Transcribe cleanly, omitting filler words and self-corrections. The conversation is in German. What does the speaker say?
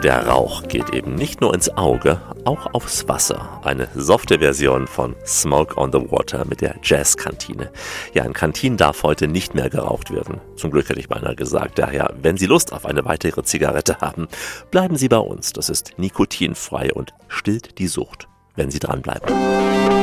Der Rauch geht eben nicht nur ins Auge, auch aufs Wasser. Eine softe Version von Smoke on the Water mit der Jazzkantine. Ja, in Kantinen darf heute nicht mehr geraucht werden. Zum Glück hätte ich beinahe gesagt. Daher, wenn Sie Lust auf eine weitere Zigarette haben, bleiben Sie bei uns. Das ist nikotinfrei und stillt die Sucht, wenn Sie dranbleiben.